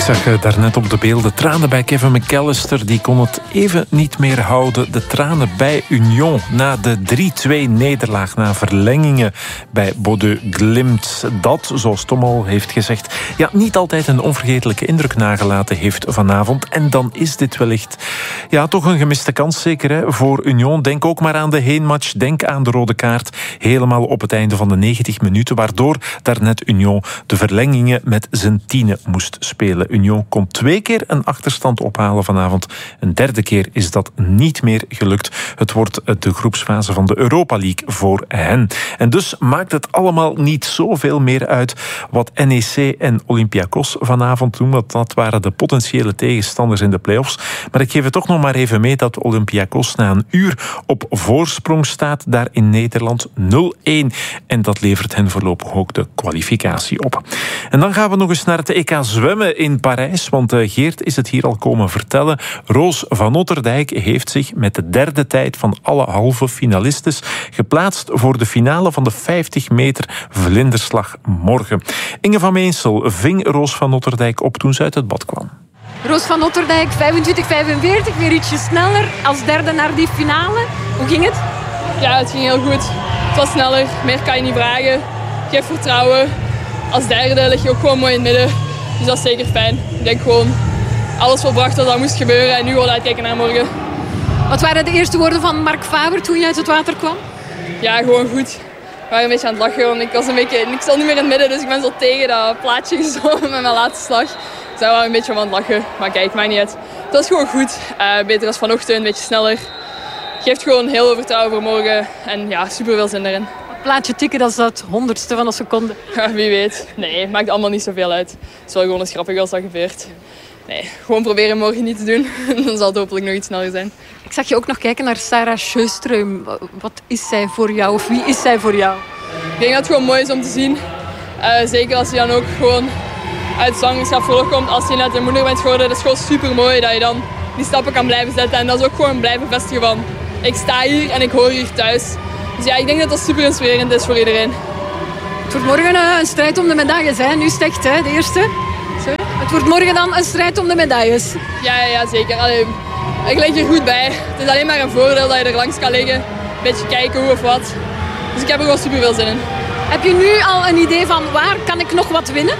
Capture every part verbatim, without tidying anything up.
zag daarnet op de beelden tranen bij Kevin McAllister. Die kon het even niet meer houden. De tranen bij Union na de drie-twee nederlaag na verlengingen bij Bodø Glimt. Dat, zoals Tom al heeft gezegd, ja, niet altijd een onvergetelijke indruk nagelaten heeft vanavond. En dan is dit wellicht ja, toch een gemiste kans, zeker hè, voor Union. Denk ook maar aan de heenmatch. Denk aan de rode kaart. Helemaal op het einde van de negentig minuten. Waardoor daarnet Union de verlengingen met zijn tienen moest spelen. Union kon twee keer een achterstand ophalen vanavond. Een derde keer is dat niet meer gelukt. Het wordt de groepsfase van de Europa League voor hen. En dus maakt het allemaal niet zoveel meer uit wat N E C en Olympiakos vanavond doen. Want dat waren de potentiële tegenstanders in de play-offs. Maar ik geef het toch nog maar even mee dat Olympiakos na een uur op voorsprong staat daar in Nederland nul-één. En dat levert hen voorlopig ook de kwalificatie op. En dan gaan we nog eens naar het E K zwemmen in Parijs, want Geert is het hier al komen vertellen. Roos van Otterdijk heeft zich met de derde tijd van alle halve finalistes geplaatst voor de finale van de vijftig meter vlinderslag morgen. Inge van Meensel ving Roos van Otterdijk op toen ze uit het bad kwam. Roos van Otterdijk, vijfentwintig vijfenveertig, weer ietsje sneller als derde naar die finale. Hoe ging het? Ja, het ging heel goed. Het was sneller, meer kan je niet vragen. Geef vertrouwen. Als derde lig je ook gewoon mooi in het midden. Dus dat is zeker fijn. Ik denk gewoon alles volbracht dat dat moest gebeuren en nu gewoon uitkijken naar morgen. Wat waren de eerste woorden van Mark Faber toen je uit het water kwam? Ja, gewoon goed. We waren een beetje aan het lachen. Want ik, was een beetje, ik stond niet meer in het midden, dus ik ben zo tegen dat plaatje gezogen met mijn laatste slag. Dus daar waren we een beetje van aan het lachen. Maar kijk, maakt niet uit. Het was gewoon goed. Uh, beter als vanochtend, een beetje sneller. Geeft gewoon heel veel vertrouwen voor morgen. En ja, super veel zin erin. Plaatje tikken, dat is dat honderdste van een seconde. Ja, wie weet. Nee, het maakt allemaal niet zoveel uit. Het is wel gewoon eens grappig als dat gebeurt. Nee, gewoon proberen morgen niet te doen. Dan zal het hopelijk nog iets sneller zijn. Ik zag je ook nog kijken naar Sarah Sjöström. Wat is zij voor jou? Of wie is zij voor jou? Ik denk dat het gewoon mooi is om te zien. Uh, zeker als je dan ook gewoon uit het zwangerschap voorkomt. Als je net een moeder bent geworden, dat is gewoon super mooi dat je dan die stappen kan blijven zetten. En dat is ook gewoon blijven vestigen van, ik sta hier en ik hoor hier thuis. Dus ja, ik denk dat dat super inspirerend is voor iedereen. Het wordt morgen uh, een strijd om de medailles, hè? Nu is het echt, hè, de eerste. Sorry? Het wordt morgen dan een strijd om de medailles. Ja, ja, ja zeker. Allee, ik lig er goed bij. Het is alleen maar een voordeel dat je er langs kan liggen. Een beetje kijken hoe of wat. Dus ik heb er gewoon super veel zin in. Heb je nu al een idee van waar kan ik nog wat winnen?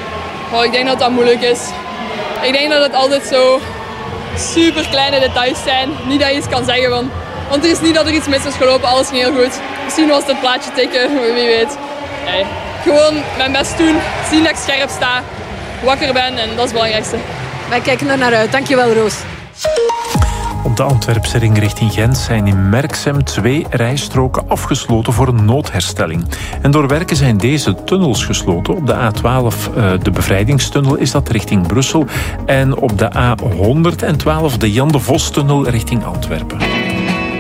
Oh, ik denk dat dat moeilijk is. Ik denk dat het altijd zo super kleine details zijn. Niet dat je iets kan zeggen van... Want het is niet dat er iets mis is gelopen, alles ging heel goed. Misschien was het een plaatje tikken, wie weet. Nee. Gewoon mijn best doen, zien dat ik scherp sta, wakker ben en dat is het belangrijkste. Wij kijken er naar uit. Dankjewel, Roos. Op de Antwerpse ring richting Gent zijn in Merksem twee rijstroken afgesloten voor een noodherstelling. En door werken zijn deze tunnels gesloten. Op de A twaalf, de bevrijdingstunnel, is dat richting Brussel. En op de A honderdtwaalf de Jan de Vos-tunnel richting Antwerpen.